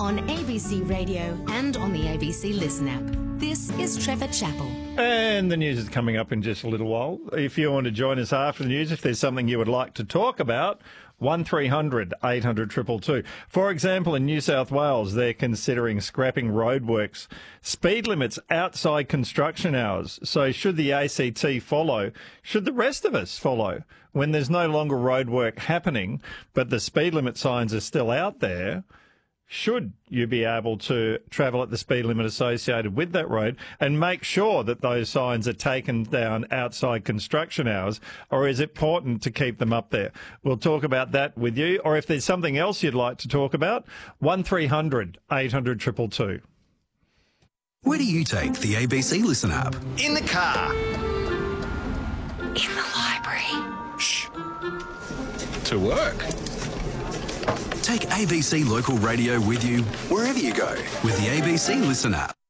on ABC Radio and on the ABC Listen app. This is Trevor Chappell. And the news is coming up in just a little while. If you want to join us after the news, if there's something you would like to talk about, 1300 800 222. For example, in New South Wales, they're considering scrapping roadworks, speed limits outside construction hours. So should the ACT follow? Should the rest of us follow? When there's no longer roadwork happening, but the speed limit signs are still out there, should you be able to travel at the speed limit associated with that road and make sure that those signs are taken down outside construction hours, or is it important to keep them up there? We'll talk about that with you, or if there's something else you'd like to talk about, 1300 800 222. Where do you take the ABC Listen app? In the car. In the library. Shh. To work. Take ABC Local Radio with you wherever you go with the ABC Listen app.